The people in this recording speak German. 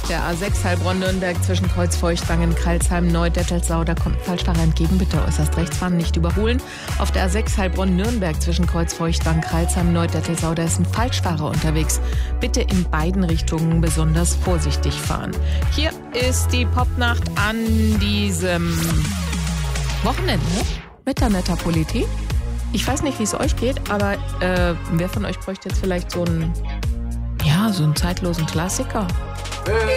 der A6 Heilbronn-Nürnberg zwischen Kreuzfeuchtwangen, Crailsheim, Neudettelsau. Da kommt ein Falschfahrer entgegen. Bitte äußerst rechts fahren, nicht überholen. Auf der A6 Heilbronn-Nürnberg zwischen Kreuzfeuchtwangen, Crailsheim, Neudettelsau. Da ist ein Falschfahrer unterwegs. Bitte in beiden Richtungen besonders vorsichtig fahren. Hier ist die Popnacht an diesem Wochenende mit der Metropolitik. Ich weiß nicht, wie es euch geht, aber wer von euch bräuchte jetzt vielleicht so einen zeitlosen Klassiker?